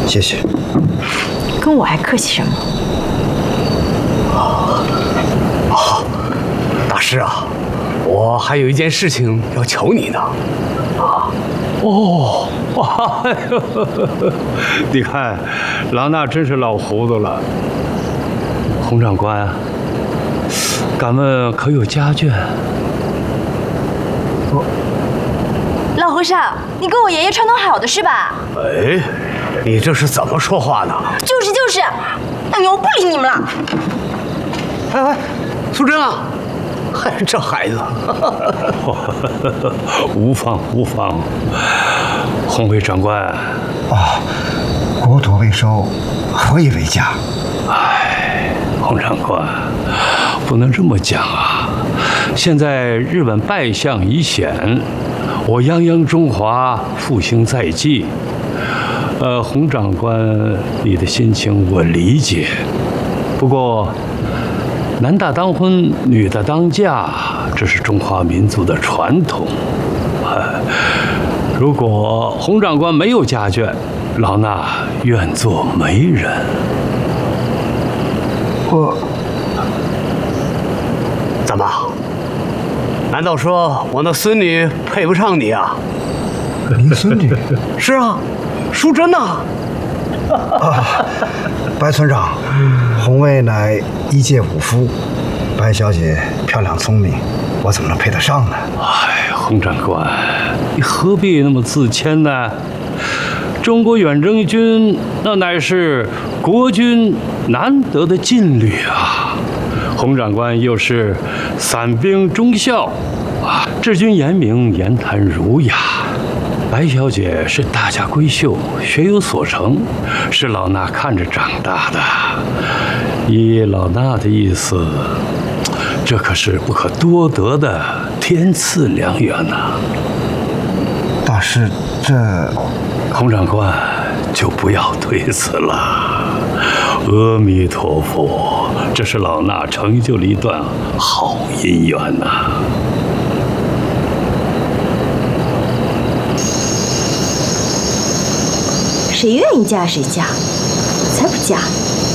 谢谢。 跟我还客气什么？ 大师啊，我还有一件事情要求你呢。 哦，哎呦，你看，老衲真是老糊涂了。洪长官，敢问可有家眷？ 老和尚，你跟我爷爷串通好的是吧？ 哎，你这是怎么说话呢？ 就是，哎呦，我不理你们了。 哎，素贞啊，哎，这孩子， 无妨。洪伟长官， 啊，国土未收，何以为家？ 哎，洪长官，不能这么讲啊！现在日本败相已显，我泱泱中华复兴在即。洪长官，你的心情我理解。不过，男大当婚，女大当嫁，这是中华民族的传统。如果洪长官没有家眷，老衲愿做媒人。 怎么？难道说我那孙女配不上你啊？ 您孙女？ 是啊，淑珍呐。 白村长，红卫乃一介武夫，白小姐漂亮聪明，我怎么能配得上呢？ 哎，洪长官，你何必那么自谦呢？中国远征军那乃是国军难得的劲旅啊！洪长官又是散兵中校啊，治军严明，言谈儒雅。白小姐是大家闺秀，学有所成，是老衲看着长大的。依老衲的意思，这可是不可多得的天赐良缘呐！ 大师，这洪长官就不要推辞了。阿弥陀佛，这是老衲成就了一段好姻缘呐！ 谁愿意嫁谁嫁，我才不嫁。